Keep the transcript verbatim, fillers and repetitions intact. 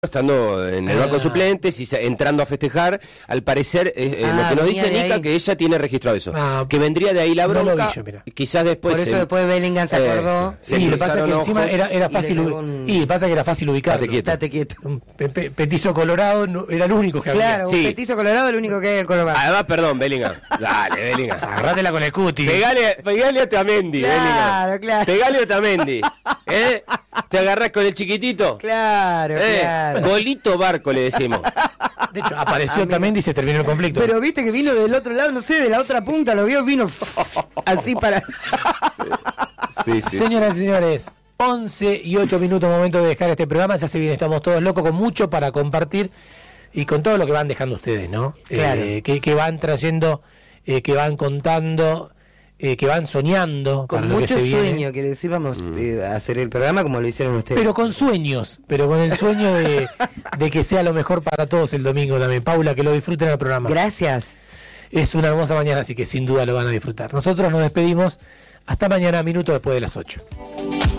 estando en el banco de suplentes y entrando a festejar, al parecer, eh, ah, lo que nos dice Nica, ahí. que ella tiene registrado eso, ah, que vendría de ahí la bronca, no vi yo, quizás después... Por eso se, después Bellingham se acordó. Eh, sí, sí, lo que pasa es que encima era, era fácil y, un... y pasa que era fácil ubicarlo. Estate quieto. Pe pe petizo colorado no, era el único que claro, había. Sí. Un petizo colorado el único que hay en Colorado. Además, perdón, Bellingham. Dale, Bellingham. Agarrátela con el cuti. Pegale, pegale a Otamendi, claro, Bellingham. Claro, Pegale a Otamendi. ¿Eh? ¿Te agarrás con el chiquitito? Claro, eh, claro. Golito Barco le decimos. De hecho, apareció Otamendi y se terminó el conflicto. Pero viste que vino del otro lado, no sé, de la otra punta, lo vio, vino así para... Sí, sí, Señoras y señores, once y ocho minutos, momento de dejar este programa. Ya se viene, estamos todos locos, con mucho para compartir y con todo lo que van dejando ustedes, ¿no? Claro. Eh, que, que van trayendo, eh, que van contando, eh, que van soñando. Con para mucho lo que se sueño, viene. que les íbamos eh, a hacer el programa como lo hicieron ustedes. Pero con sueños, pero con el sueño de, de que sea lo mejor para todos el domingo también. Paula, que lo disfruten el programa. Gracias. Es una hermosa mañana, así que sin duda lo van a disfrutar. Nosotros nos despedimos hasta mañana, minuto después de las ocho.